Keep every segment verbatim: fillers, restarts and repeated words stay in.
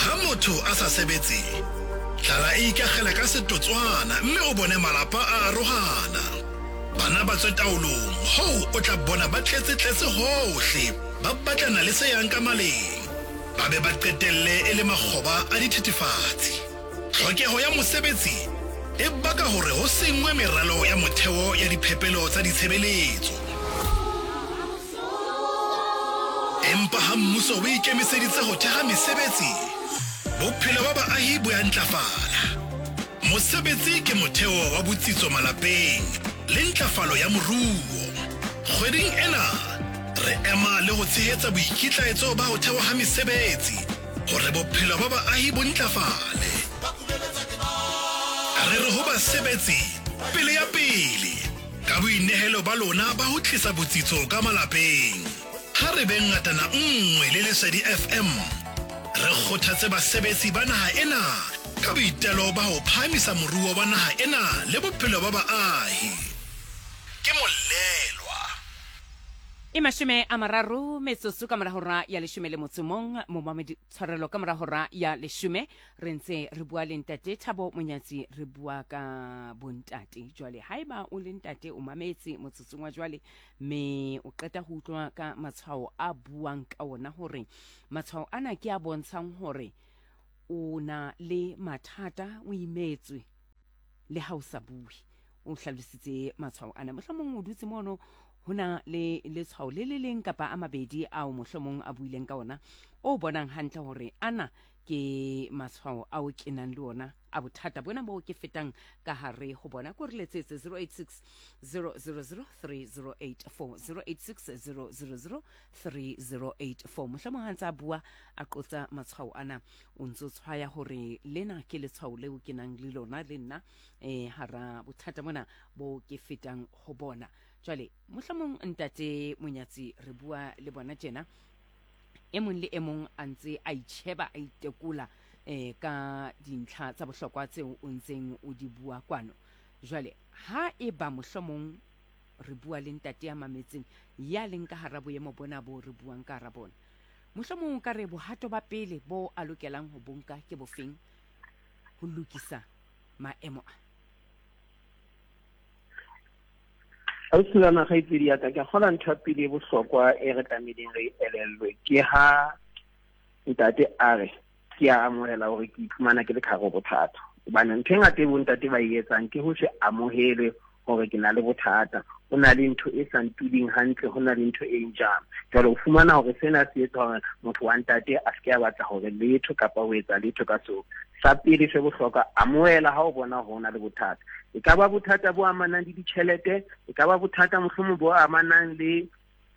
ha motho a sa sebetse tlala e ikagela ka setotswana mme o bone malapa a rohana bana ba tswe taolong ho o tla bona ba tletse tletse hohle ba batlana le se yang ka maleng ba be ba qetelle e le makgoba a dithethefatsi tlhokeho ya mosebetsi e baka hore ho sengwe meralo ya motheo ya diphepelo tsa ditshebeletso empa ha mmuso o ikemiseditse ho theha mesebetsi bophelo ba baahi bo ya ntlafala mosebetsi ke motheo wa botsitso malapeng le ntlafalo ya moruo kgweding ena re ema le ho tshehetsa boikitlaetso ba ho thewa ha mesebetsi hore bophelo ba baahi bo ntlafale re re ho basebetsi pele ya pele ka boinehelo ba lona ba ho tlisa botsitso ka malapeng ha re beng ngatana nngwe le Lesedi F M re kgothatse basebetsi ba naha ena ka boitelo ba ho phamisa moruo wa naha ena le bophelo ba baahi ke molelwa Imashime amararu metsosu kamara hora ya leshume le motsumong momamedi tshwarelo kamara hora ya leshume re ntse re bua le ntate Thabo Monyatsi re bua ka bontate jwale haeba o le ntate o mametse motsotsong wa jwale me o qeta ho utlwa ka matshwao a buang ka ona hore matshwao ana ke a bontshang hore o na le mathata o imetswe le ha o sa bue o hlalositse matshwao ana mohlomong o dutse mono hona le letshwao le le leng kapa a mabedi ao mohlomong a buileng ka ona o bonang hantle hore ana ke matshwao ao ke nang le ona a bothata bona bo ke fetang ka hare ho bona ko re letsetse zero eight six zero zero zero three zero eight four zero eight six zero zero zero three zero eight four mohlomong ha ntse a bua a qotsa matshwao ana o ntse tshwaya hore lena ke letshwao leo ke nang le lona le nna eh hara bothata bona bo ke fetang ho bona jwale mohlomong ntate Monyatsi re bua le bona tjena e mong le e mong a ntse a itsheba a itekula eh ka dintlha tsa bohlokwa tseo o ntseng o di bua kwano jwale ha e ba mohlomong re bua le ntate ya mametseng ya leng ka hara boemo bona bo re buang ka hara bona mohlomong ka re bohato ba pele bo a lokelang ho bonka ke bofeng ho lokisa maemo a a utlwana ga itsedi ya ka ke gola ntho pele bohlokwa e re tlameleng re elellwe ke ha ntate a re ke a amohela hore ke iphumana ke le kharo bothata bana ntho e ngata e bontate ba etsang ke ho se amohele hore ke na le bothata ho na le ntho e sa ntuleng hantle ho na le ntho e njang jalo o fumana hore sena se etsa hore motho wa ntate a se ke a batla hore letho kapa ho etsa letho ka so sa pele se bohlokwa amohela ha o bona ho na le bothata e ka ba bothata bo amanang le ditjhelete e ka ba bothata mohlomong bo amanang le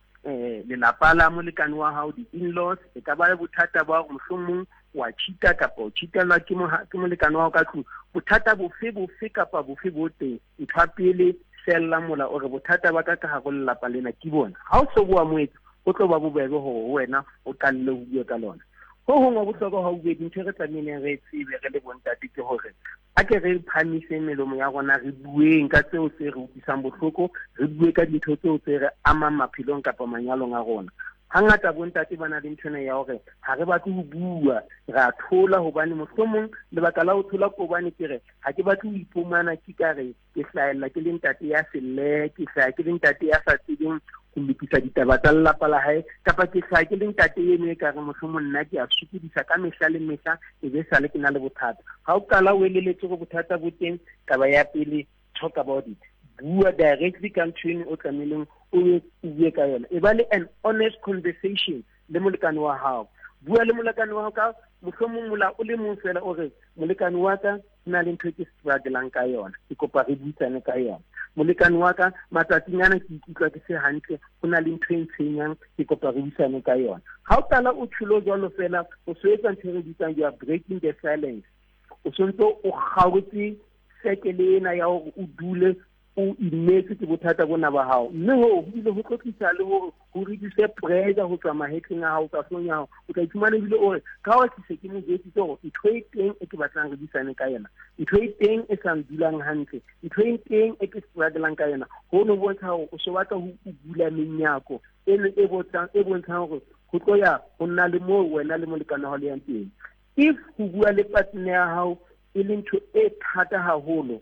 eh le lapa la molekane wa hao di-in-laws e ka ba bothata ba mohlomong wa cheata kapa o cheatelwa ke ke molekane wa hao ka tlung bothata bofe bofe kapa bofe bo teng ntho pele sella mola o re bothata ba ka ka ha go lelapa lena ke bona ha o so bua moetso o tlo ba bobebe ho wena o kalle ho bua ka lona ho hongwa bohlokwa ha o bue dintho re tlameleng re tsebe re le bontate ke hore a ke re phamise melomo ya rona re bueng ka tseo tse re utlwisang bohloko re bue ka dintho tseo tse re amang maphelong kapa manyalong a rona hangata bontate ba na le nthone ya hore ha re batle ho bua ra thola hobane mohlomong lebaka la ho thola ko bane ke re ha ke batle ho ipumana ke ka re ke hlaela ke le ntate ya selle ke hlaela ke le ntate ya sa tsebeng ho lokisa ditaba tsa lelapa la hae kapa ke hlaela ke le ntate eno e ka re mohlomong nna ke a sokodisa ka mehla le mehla e be sale ke na le bothata ha o qala o eleletse go bothata bo teng taba ya pele talk about it bua directly ka ntshweni o tlameleng o bue ka yona e ba le an honest conversation le molekane wa hao bua le molekane wa hao ka mohlomong mola o le mong fela o re molekane wa ka na le ntho ke struggling ka yona ke kopa re buisane ka yona molekane wa ka matsatsinyana ke ikutlwa ke se hantle ho na le ntho e ntsenyang ke kopa re buisane ka yona ha o tala o tshulo jalo fela o so etsa ntho re bitsang you are breaking the silence o sontso o kgaotse sekelena ya o dule o imetse ke bothata bona ba hao mme ho bile ho tlotlisa le ho ho reduce pressure ho tswa mahetleng a hao ka hlonya hao o ka iphumana bile o re ka wa ke se ke mo jetsi tso ntho e teng e ke batlang re disane ka yena ntho e teng e sa dulang hantle ntho e teng e ke struggling ka yena ho no bontsha hore o so batla ho bula menyako e e botsang e bontsha hore go tlo ya go nna le mo wena le molekane wa le yang teng if ho bua le partner ya hao e le ntho e thata haholo,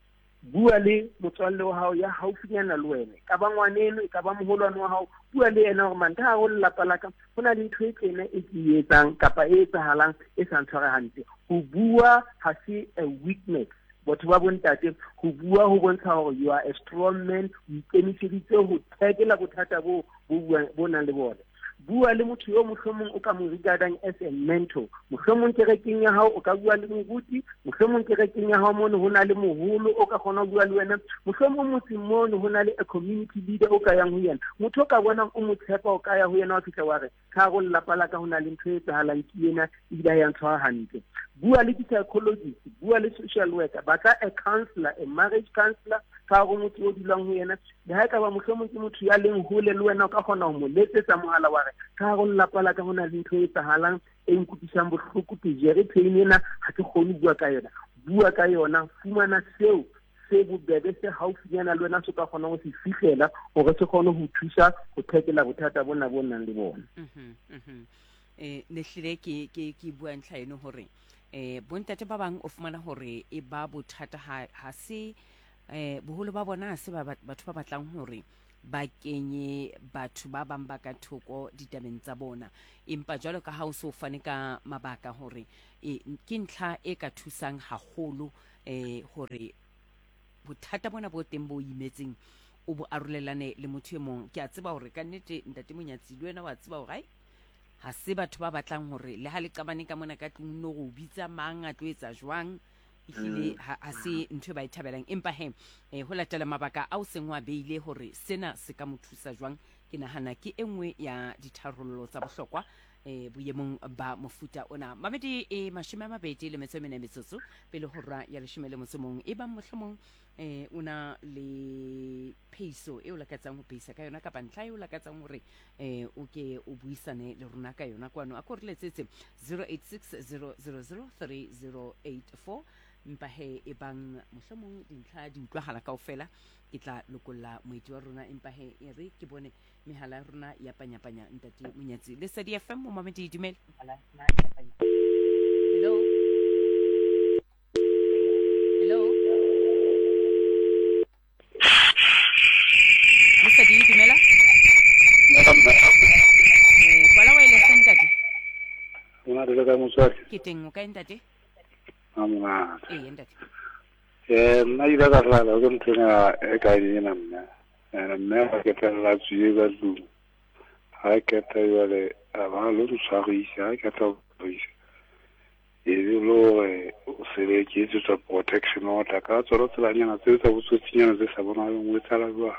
bua le motswalle wa hao ya haufinyana le wena, ka ba ngwaneno ka ba moholwane wa hao, bua le yena hore man ka ho lelapa la ka ho na le ntho e tsena e ke etsang kapa e etsahalang e sa ntshware hantle. Ho bua ha se a weakness. Batho ba bontate ho bua ho bontsha hore you are a strong man, o ikemiseditse ho thekela bothata bo bo nang le bona. Bua le motho yo mohlomong o ka mo regardang as a mentor. Mohlomong kerekeng ya hao o ka bua le moruti, mohlomong kerekeng ya hao mono ho na le moholo o ka kgona ho bua le wena, mohlomong motseng mono ho na le a community leader o ka yang ho yena. Motho o ka bonang o mo tshepa o ka ya ho yena wa fihla wa re ka go lelapa la ka ho na le ntho e etsahalang ke yena e bila ya ntshwara hantle. Bua le psychologist, bua le social worker, batla a counselor, a marriage counselor ka go motho o dulang ho yena. Le ha e ka ba mohlomong ke motho ya leng hole le wena o ka kgona ho mo letsetsa mohala wa re ka go lelapa la ka ho na le ntho e etsahalang e nkutisang bohloko ke jere pain ena ha ke kgone bua ka yona. Bua ka yona, fumana seo se bobebe se haufinyana le wena se ka kgona go se fihlela gore se kgone ho thusa go thekela bothata bona bo nang le bona. Mhm mhm eh le hlile ke ke ke bua ntlha eno hore eh bontate ba bang o fumana hore e ba bothata ha ha se eh boholo ba bona se ba batho ba batlang hore ba kenye batho ba bang ba ka thoko ditabeng tsa bona, empa jwalo ka ha o se o fane ka mabaka hore e ke ntlha e ka thusang haholo eh hore bothata bona bo teng bo imetseng o bo arolelane le motho e mong. Ke a tseba hore ka nnete ntate Monyatsi le wena wa tseba hore ha se batho ba batlang hore le ha le qabane ka mona ka tlung no go bitsa mang a tlo etsa jwang ile ha se ntwe ba ithabelang, empa he eh ho latela mabaka a o seng wa beile hore sena se ka mothusa jwang. Ke nahana ke engwe ya ditharollo tsa bohlokwa eh boyemong ba mofuta ona. Mamedi e mashome a mabedi le metso e mene metsotso pele hora ya leshome le motso mong e ba mohlomong eh una le peiso e o lakatsang ho peisa ka yona ka bantla e o lakatsang hore eh o ke o buisane le rona ka yona kwano a koreletsetse zero eight six zero zero zero three zero eight four mpa he e bang mohlomong dintlha di utlwahala kaofela ke tla lokolla moeti wa rona, empa he e re ke bone mehala ya rona ya panyapanya ntate Monyatsi le Sadi F M mo Mamedi dumela. Hello hello Sadi dumela eh kwala wa ile sentate una de ka motswadi ke teng o ka ntate amona eh ntate eh nna ira ka rala go ntena e ka dina mna na mna ga ke tla tsue ba lu ha ke tla yale aba lo tsa go isa ke tla go isa e lo e o se le ke tsa protection order ka tsoro tsela nyana tse tsa botsotsinyana tse sa bona yo ngwetsala ba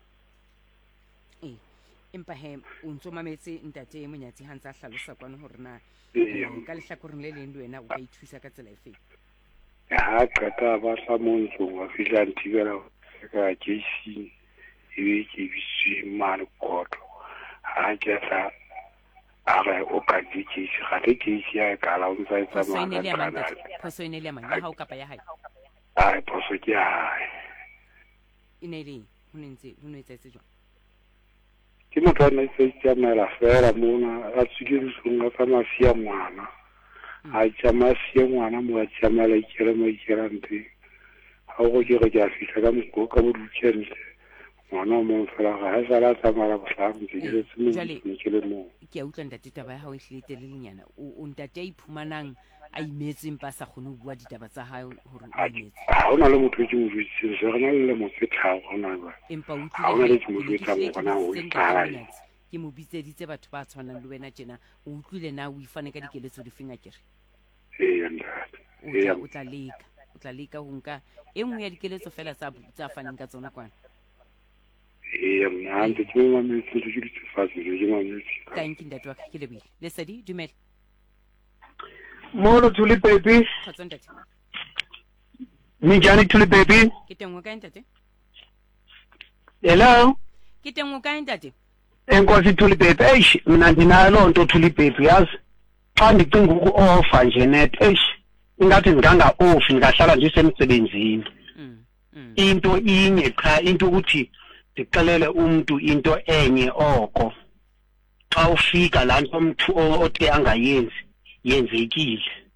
eh empa he o ntso mametse ntate Monyatsi ha ntsa hlalosa kwano hore na ka lehlakoreng le leng le wena o ka ithusa ka tsela efe ha kata ba sa montsho wa fihla ntibela ka J C e be ke bitse mane koto ha ke tla ara o ka ditse ga le ke sia ka la o ntsa tsa mana poso ine le manya ha o kapa ya hae ai poso ke hae ine le ho ntse ho ntse tse jwa ke motho a nne se mela fela mona a tsike sunga fa masia ngwana a tsama sia ngwana mo a tsama le kere mo ikerante ha go ke go ja fihla ka mo ka mo dutshente ngwana mo fela ga sa la tsamara bohlang ke le tsimo ke le mo ke a utlwa ntate taba ya ha o hlite le lenyana o ntate a iphumanang a imetse mpa sa khone bua ditaba tsa hae hore o imetse ha ona le motho ke mo vitse se rena le mo fetha hona ba empa o ha ona le mo fetha mo bona o tsara ke mo bitseditse batho ba tshwanang le wena tjena o utlwile na o ifane ka dikeletso di finga kere eh nda o tla leka o tla leka ho nka engwe ya dikeletso fela tsa tsa faneng ka tsona kwana eh mna ntse ke mo mametsi ke di tshfatse ke mo mametsi ka nki ntate wa ke lebile le Sadi dumela Molo Thuli baby. Khatsa ntate. Minjani Thuli baby? Ke teng o ka ntate. Hello. Ke teng o ka ntate. Enkosi Thuli baby. Eish mina ndinalo nto Thuli baby yazi. Xa ndicinga uku-offer nje net eish ingathi nganga off ngahlala nje semsebenzini. Mm. Into inye cha into ukuthi ndixelele umuntu into enye oko. Xa ufika la nto umuntu othe angayenzi yenzekile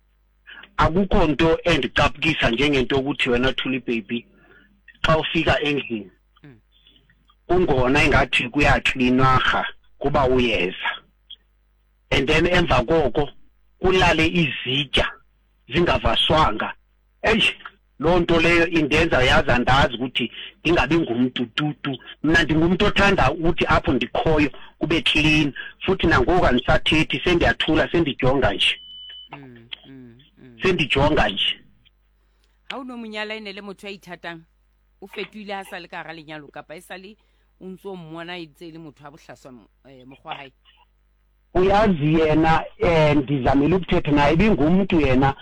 akukho nto endicaphukisa njengento ukuthi wena Thuli baby xa ufika endlini kungona engathi kuyaklinarha kuba uyeza and then emva koko kulale izitya zingavaswanga eish loo nto leyo indenza yaza ndazi ukuthi ndingabi ngumntu tutu mna ndingumntu othanda ukuthi apho ndikhoyo kube clean futhi nangoku andisathethi sendiyathula sendijonga nje mm, mm, mm. sendijonga nje ha o no monyala ene le motho a ithatang o fetoile ha sa le ka ga lenyalo kapa e sale o ntse mmona itse le motho a bohlaswa mogwa hae uyazi yena eh ndizamela ukuthetha naye ibingumntu yena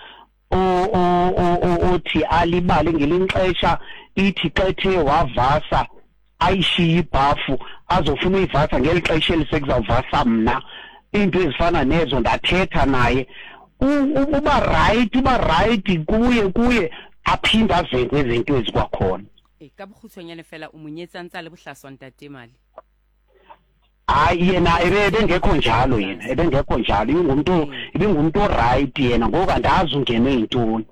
o othi alibale ngelinxesha ithi xethe wavasa ayishiya ibhafu azofuna uyivasa ngelixesha elisekuzawuvasa mna into ezifana nezo ndathetha naye uba right uba right kuye kuye aphinda azenze izinto ezikwakhona e ka bogutshwanyane fela o monyetsa ntse le bohlaswa ntate mali hayi yena ebengekho njalo yena ebengekho njalo ingumntu ibingumntu right yena ngoku andazi ungene intoni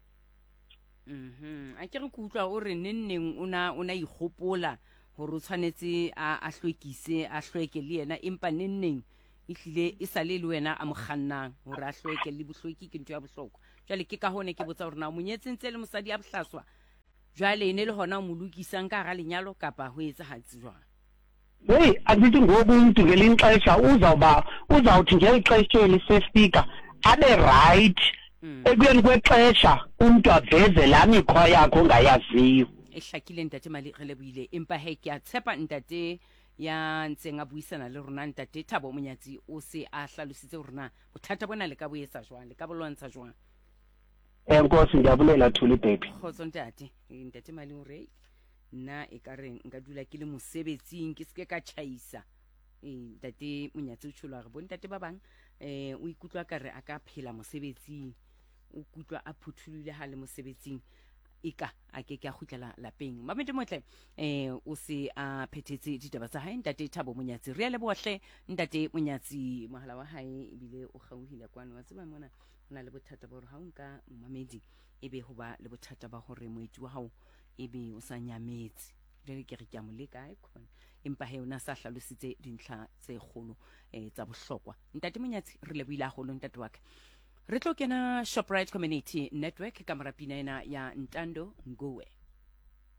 mhm a ke re kutlwa o re nenneng una una igopola gore o tshwanetse a hlwekise a hlweke le yena empa nenneng ihlile e sale le wena a mogannang gore a hlweke le bohlweki ke ntwe ya bohlokwa jale ke ka hone ke botsa gore na monyetsentse le mosadi a bohlaswa jale ene le hona o molukisang ka ga lenyalo kapa ho etsa hatsi jwa hey andithi ngoku umuntu ngelinxesha uzawuba uzawuthi ngelixesha elisefika abe right ekuyeni kwexesha umuntu aveze la mikhwa yakho ongayaziyo ehlakile ntate mali re leboile empa he ke a tshepa ntate ya ntseng a buisana le rona ntate Thabo Monyatsi o se a hlalositse rona bothata bona le ka boetsa jwang le ka bolwantsha jwang enkosi ndiyabulela Thuli baby khotso ntate ntate mali o re nna e ka re nka dula ke le mosebetsing ke seke ka chaisa eh ntate Monyatsi o tsholo re bontate ba bang eh o ikutlwa ka re aka phela mosebetsing o kutlwa a phuthulile ha le mosebetsing ika a ke ke a khutlela lapeng mamete motle eh o se a phethetse ditaba tsa hae ntate Thabo Monyatsi re le bohle ntate Monyatsi mohala wa hae ebile o gauhile kwano wa tseba mona ona le bothata ba re ha o nka mmamedi ebe ho ba le bothata ba hore moeti wa hao ebe o sa nyametse jere ke re ke a moleka e khona empa he ona sa hlalositse dintlha tse kgolo eh tsa bohlokwa ntate Monyatsi re le buila holo ntate wa ka re tlo kena Shoprite Community Network kamera pina ena ya Ntando Ngowe.